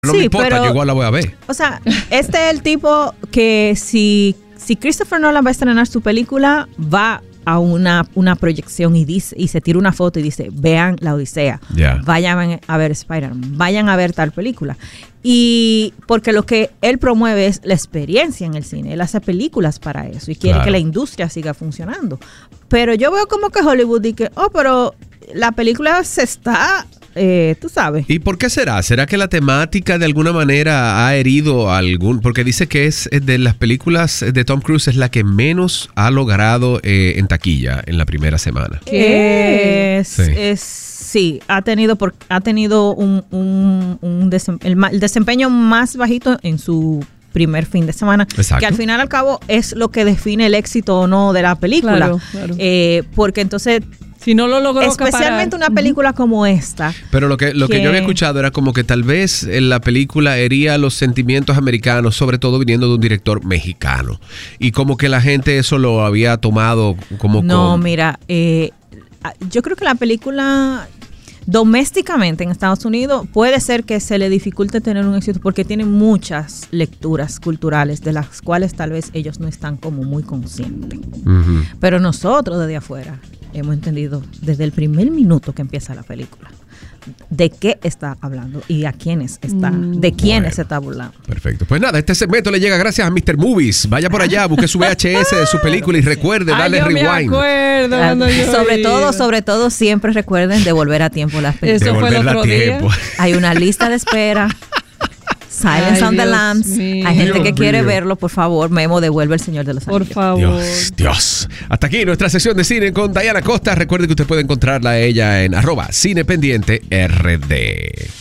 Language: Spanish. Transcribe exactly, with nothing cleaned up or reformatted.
No sí, me importa, pero, yo igual la voy a ver. O sea, este es el tipo que si, si Christopher Nolan va a estrenar su película, va a una, una proyección y dice y se tira una foto y dice, vean La Odisea, Yeah. vayan a ver Spider-Man, vayan a ver tal película. Y porque lo que él promueve es la experiencia en el cine, él hace películas para eso y quiere Claro. que la industria siga funcionando. Pero yo veo como que Hollywood dice, oh, pero la película se está... Eh, tú sabes. ¿Y por qué será? ¿Será que la temática de alguna manera ha herido a algún? Porque dice que es de las películas de Tom Cruise es la que menos ha logrado eh, en taquilla en la primera semana. ¿Qué? Es, Sí. es, sí, ha tenido, por, ha tenido un, un, un desem- el, ma- el desempeño más bajito en su primer fin de semana. Exacto. Que al final al cabo es lo que define el éxito o no de la película. Claro, claro. Eh, porque entonces... Si no lo logró especialmente acaparar. una película como esta. Pero lo que, lo que que- yo había escuchado era como que tal vez en la película hería los sentimientos americanos, sobre todo viniendo de un director mexicano. Y como que la gente eso lo había tomado como... No, con- mira, eh, yo creo que la película domésticamente en Estados Unidos puede ser que se le dificulte tener un éxito porque tiene muchas lecturas culturales de las cuales tal vez ellos no están como muy conscientes. Ujú. Pero nosotros desde afuera hemos entendido desde el primer minuto que empieza la película de qué está hablando y a quiénes está, de quiénes Bueno. se está burlando. Perfecto. Pues nada, este segmento le llega gracias a mister Movies. Vaya por allá, busque su V H S de su película y recuerde Ay, darle yo me rewind. acuerdo cuando yo Sobre iba. todo, sobre todo, siempre recuerden devolver a tiempo las películas. Eso fue el Devolverla otro a día. tiempo. Hay una lista de espera. Silence Ay, on the Dios Lambs. mío. Hay gente Dios que quiere mío. verlo, por favor. Memo, devuelve el Señor de los Por Anillos. favor. Dios, Dios. Hasta aquí nuestra sesión de cine con Diana Costa. Recuerde que usted puede encontrarla a ella en arroba cinependiente R D.